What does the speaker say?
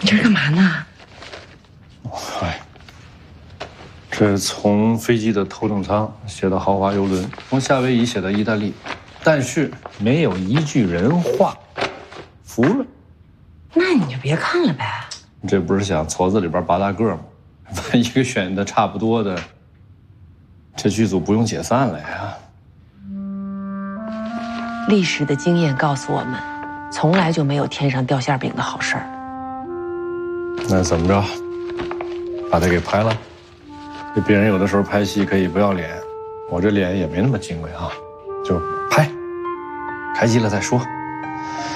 你这是干嘛呢？ 哎，这从飞机的头等舱写到豪华游轮，从夏威夷写到意大利，但是没有一句人话，服了。 那你就别看了呗。 这不是想矬子里边拔大个吗？万一个选的差不多的，这剧组不用解散了呀。 历史的经验告诉我们，从来就没有天上掉馅饼的好事儿。 那怎么着，把他给拍了？这别人有的时候拍戏可以不要脸，我这脸也没那么敬畏啊，就拍，开机了再说。